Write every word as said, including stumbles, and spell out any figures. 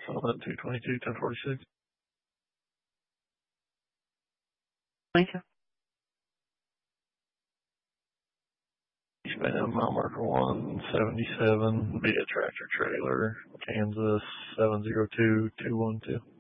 Summit two twenty-two, ten forty-six. Thank you. Eastbound mile marker one seventy-seven, be a tractor trailer, Kansas seven zero two two one two.